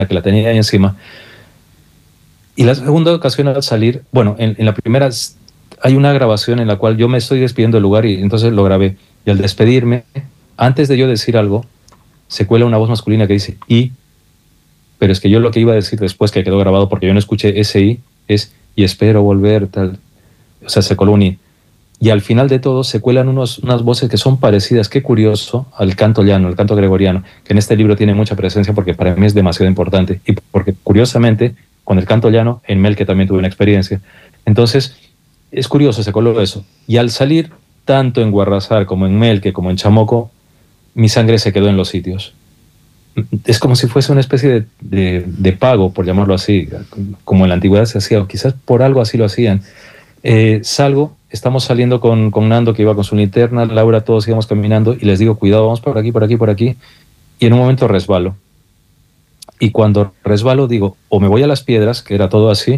que la tenía ahí encima. Y la segunda ocasión al salir, bueno, en la primera hay una grabación en la cual yo me estoy despidiendo del lugar y entonces lo grabé. Y al despedirme, antes de yo decir algo, se cuela una voz masculina que dice "y", pero es que yo lo que iba a decir después, que quedó grabado porque yo no escuché ese "y", es "y espero volver", tal. O sea, se coló un "y". Y al final de todo se cuelan unas voces que son parecidas, qué curioso, al canto llano, al canto gregoriano, que en este libro tiene mucha presencia porque para mí es demasiado importante. Y porque curiosamente, con el canto llano, en Melque también tuve una experiencia. Entonces, es curioso, se coló eso. Y al salir, tanto en Guarrazar como en Melque, como en Chamoco, mi sangre se quedó en los sitios. Es como si fuese una especie de pago, por llamarlo así, como en la antigüedad se hacía, o quizás por algo así lo hacían. Salgo, estamos saliendo con Nando, que iba con su linterna, Laura, todos íbamos caminando, y les digo, cuidado, vamos por aquí, por aquí, por aquí, y en un momento resbalo. Y cuando resbalo digo, o me voy a las piedras, que era todo así,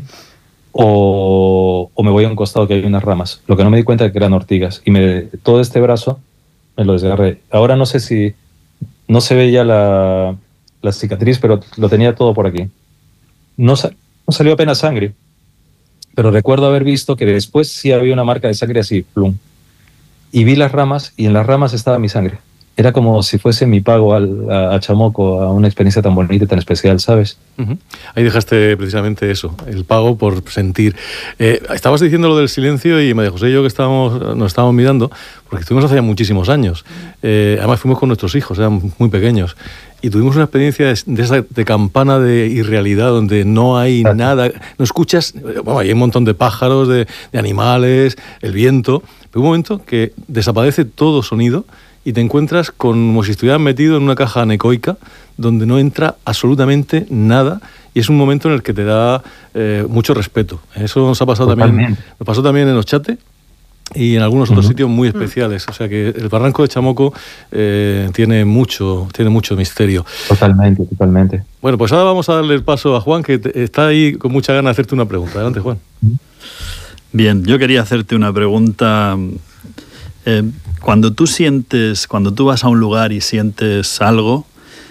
o me voy a un costado que hay unas ramas. Lo que no me di cuenta de que eran ortigas, y todo este brazo me lo desgarré. Ahora no sé si no se veía la cicatriz, pero lo tenía todo por aquí. No salió apenas sangre, pero recuerdo haber visto que después sí había una marca de sangre así, plum. Y vi las ramas, y en las ramas estaba mi sangre. Era como si fuese mi pago a Chamoco, a una experiencia tan bonita y tan especial, ¿sabes? Uh-huh. Ahí dejaste precisamente eso, el pago por sentir. Estabas diciendo lo del silencio y María José y yo que nos estábamos mirando, porque estuvimos hace ya muchísimos años. Además fuimos con nuestros hijos, eran muy pequeños. Y tuvimos una experiencia de campana de irrealidad, donde no hay nada, no escuchas, bueno, hay un montón de pájaros, de animales, el viento, pero un momento que desaparece todo sonido y te encuentras como si estuvieras metido en una caja anecoica donde no entra absolutamente nada, y es un momento en el que te da mucho respeto. Eso nos ha pasado también, nos pasó también en Ochate y en algunos otros sitios muy especiales. O sea que el Barranco de Chamoco tiene mucho misterio. Totalmente, totalmente. Bueno, pues ahora vamos a darle el paso a Juan, que está ahí con mucha ganas de hacerte una pregunta. Adelante, Juan. Bien, yo quería hacerte una pregunta. Cuando tú vas a un lugar y sientes algo,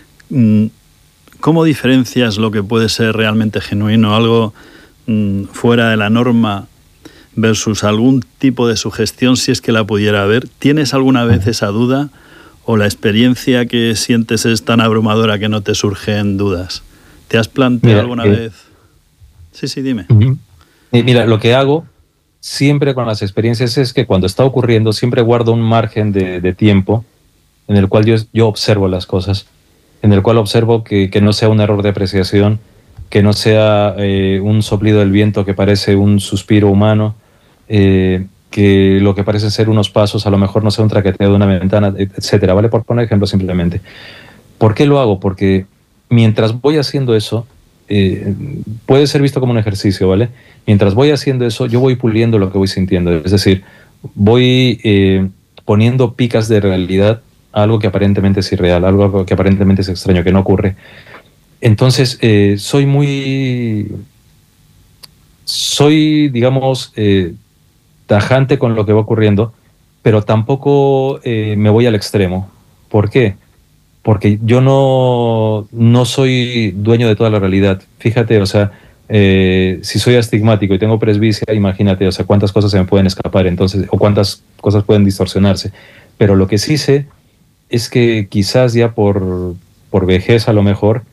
¿cómo diferencias lo que puede ser realmente genuino, algo fuera de la norma, versus algún tipo de sugestión, si es que la pudiera haber? ¿Tienes alguna vez esa duda, o la experiencia que sientes es tan abrumadora que no te surgen dudas? ¿Te has planteado alguna vez? Sí, dime. Mira, lo que hago siempre con las experiencias es que cuando está ocurriendo siempre guardo un margen de tiempo en el cual yo observo las cosas, en el cual observo que no sea un error de apreciación, que no sea un soplido del viento que parece un suspiro humano, que lo que parecen ser unos pasos a lo mejor no sea un traqueteo de una ventana, etcétera, ¿vale? Por poner ejemplo simplemente. ¿Por qué lo hago? Porque mientras voy haciendo eso, puede ser visto como un ejercicio, ¿vale? Mientras voy haciendo eso, yo voy puliendo lo que voy sintiendo. Es decir, voy poniendo picas de realidad a algo que aparentemente es irreal, algo que aparentemente es extraño, que no ocurre. Entonces, soy, digamos, tajante con lo que va ocurriendo, pero tampoco me voy al extremo. ¿Por qué? Porque yo no soy dueño de toda la realidad. Fíjate, o sea, si soy astigmático y tengo presbicia, imagínate, o sea, cuántas cosas se me pueden escapar, entonces, o cuántas cosas pueden distorsionarse. Pero lo que sí sé es que quizás ya por vejez a lo mejor,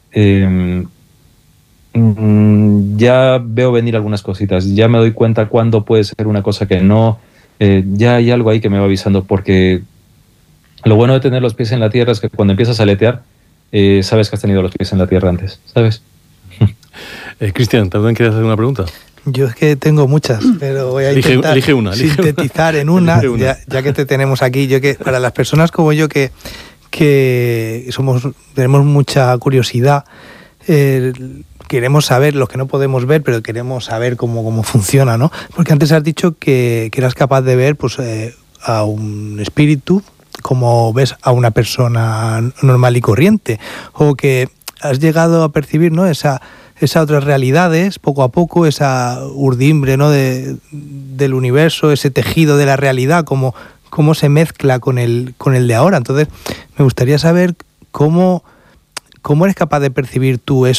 ya veo venir algunas cositas, ya me doy cuenta cuándo puede ser una cosa que no, ya hay algo ahí que me va avisando, porque lo bueno de tener los pies en la tierra es que cuando empiezas a aletear, sabes que has tenido los pies en la tierra antes, ¿sabes? Cristian, ¿también quieres hacer una pregunta? Yo es que tengo muchas, pero voy a intentar sintetizar en una, ya que te tenemos aquí. Yo que para las personas como yo que tenemos mucha curiosidad, queremos saber lo que no podemos ver, pero queremos saber cómo funciona, ¿no? Porque antes has dicho que eras capaz de ver pues a un espíritu como ves a una persona normal y corriente, o que has llegado a percibir, ¿no?, esas otras realidades, poco a poco, esa urdimbre, ¿no?, del universo, ese tejido de la realidad, cómo se mezcla con el de ahora. Entonces, me gustaría saber cómo ¿cómo eres capaz de percibir tú eso?